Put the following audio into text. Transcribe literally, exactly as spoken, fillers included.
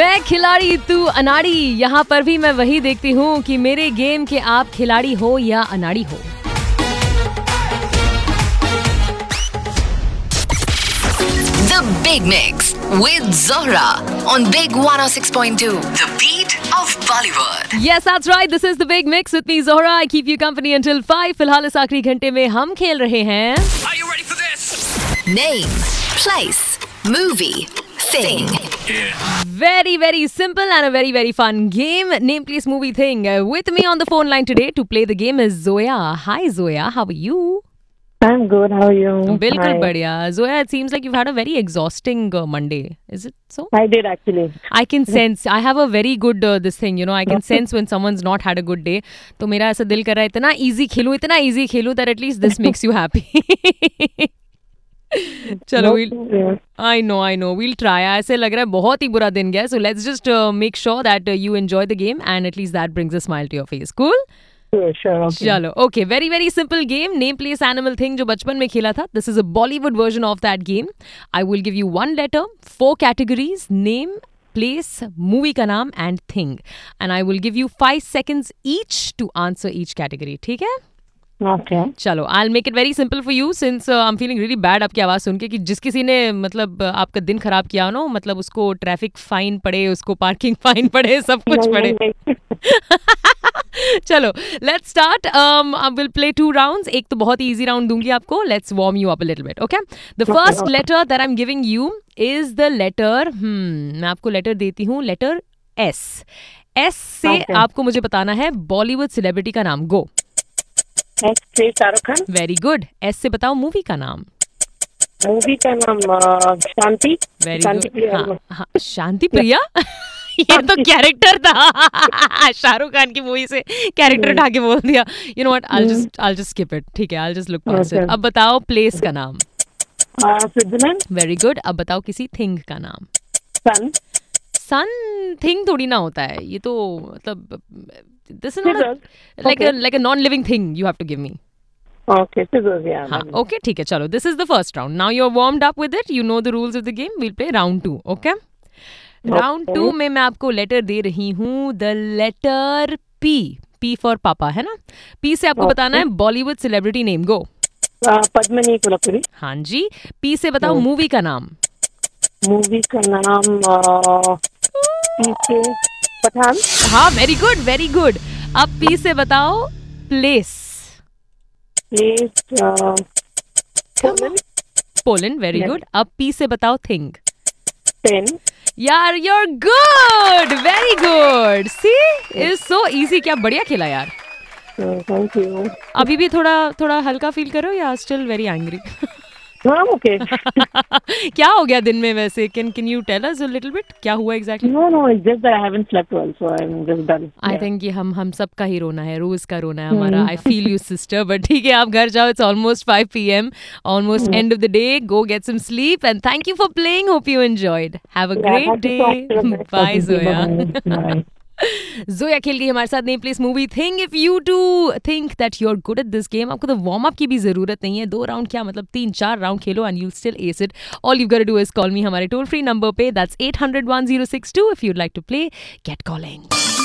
मैं खिलाड़ी तू अनाड़ी, यहाँ पर भी मैं वही देखती हूँ कि मेरे गेम के आप खिलाड़ी हो या अनाड़ी हो। The Big Mix with Zohra on Big one oh six point two. The beat of Bollywood. Yes, that's right. This is the Big Mix with me, Zohra. I keep you company until five. फिलहाल इस आखिरी घंटे में हम खेल रहे हैं Are you ready for this? Name, place, movie, thing. Yeah. very very simple and a very very fun game. Name, place, movie, thing. Uh, with me on the phone line today to play the game is Zoya. Hi Zoya, how are you? I'm good. How are you? बिल्कुल Hi. बढ़िया. Zoya, it seems like you've had a very exhausting uh, Monday. Is it so? I did actually. I can sense. I have a very good uh, this thing, you know. I can sense when someone's not had a good day. तो मेरा ऐसा दिल कर रहा है इतना easy खेलूं, इतना easy खेलूं that at least this makes you happy. चलो, we'll, Yeah. I know, I know. We'll try. ऐसे लग रहा है बहुत ही बुरा दिन गया. So let's just uh, make sure that uh, you enjoy the game and at least that brings a smile to your face. Cool? Sure, sure. Okay. चलो, okay. Very very simple game. Name, place, animal, thing जो बचपन में खेला था. This is a Bollywood version of that game. I will give you one letter, four categories: name, place, movie का नाम and thing. And I will give you five seconds each to answer each category. ठीक है? Okay. चलो, I'll make it very simple for you since uh, I'm feeling really bad आपकी आवाज़ सुन के कि जिस किसी ने मतलब आपका दिन खराब किया हो ना, मतलब उसको ट्रैफिक फाइन पड़े, उसको पार्किंग फाइन पड़े, सब कुछ नहीं, पड़े. नहीं, नहीं. चलो, let's start. Um, I will play two rounds. एक तो बहुत ही easy round दूंगी आपको. Let's warm you up a little bit, okay? The Okay, first okay. letter that I'm giving you is the letter. Hmm, मैं आपको letter देती हूँ. Letter S. S से Okay. आपको मुझे बताना है Bollywood celebrity का नाम. Go. एस से Shahrukh Khan. Very good. S से बताओ movie का नाम. मूवी का नाम अ, शांति. Very शांति good. प्रिया. हाँ, हाँ, शांति प्रिया. ये तो कैरेक्टर था. शाहरुख खान की मूवी से कैरेक्टर उठा के बोल दिया. You know what? I'll just I'll just skip it. ठीक है, I'll just look past it. Okay. अब बताओ प्लेस का नाम. अ, स्विट्जरलैंड. Very good. अब बताओ किसी थिंग का नाम. सन. सन थिंग थोड़ी ना होता है. ये तो मतलब this is not Scissors. Like Okay. Like a non living thing you have to give me. Okay, scissors. या. हाँ, ओके, ठीक है. चलो, this is the first round. Now you are warmed up with it. You know the rules of the game. We'll play round to. Okay, round Okay. To में मैं आपको letter दे रही हूँ. The letter P. P for पापा है ना. P से आपको Okay. बताना है बॉलीवुड सेलिब्रिटी नेम. गो. पद्मिनी कुलकर्णी. हाँ जी. पी से बताओ Hmm. मूवी का नाम. मूवी का नाम अ, पीछे पठान. हाँ, वेरी गुड, वेरी गुड. अब पी से बताओ place. Place Poland. Poland. Very Yes. Good. अब पी से बताओ थिंग. पेन. यार, you're good, very good. See, it's so easy. क्या बढ़िया खेला यार. Thank you. अभी भी थोड़ा थोड़ा हल्का फील करो या स्टिल वेरी एंग्री. हाँ, ओके. क्या हो गया दिन में वैसे? Can can you tell us a little bit क्या हुआ exactly? No, no, it's just that I haven't slept well, so I'm just done. I Yeah. Think ये हम हम सब का ही रोना है, रोज का रोना है हमारा. I feel you sister. But ठीक है, आप घर जाओ. It's almost five P M, almost end of the day. Go get some sleep and thank you for playing. Hope you enjoyed. Have a Yeah, great thank day. you so much. Bye Thank you. Zoya. Bye. Bye. Zoya खेल गई हमारे साथ name place movie thing. If you to think that you are good at this game, आपको तो warm up की भी जरूरत नहीं है. दो राउंड क्या मतलब तीन चार round Khelo and you still S it. All you got to do is call मी हमारे टोल फ्री नंबर पे. That's eight hundred one zero six to. If you'd like to play, gate calling.